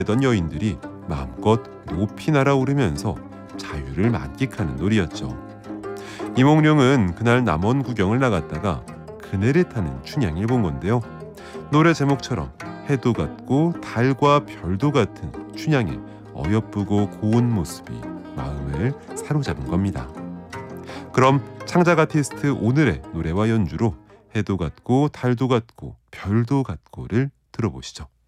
되던 여인들이 마음껏 높이 날아오르면서 자유를 만끽하는 놀이였죠. 이몽룡은 그날 남원 구경을 나갔다가 그네를 타는 춘향을 본 건데요. 노래 제목처럼 해도 같고 달과 별도 같은 춘향의 어여쁘고 고운 모습이 마음을 사로잡은 겁니다. 그럼 창작 아티스트 오늘의 노래와 연주로 해도 같고 달도 같고 별도 같고를 들어보시죠.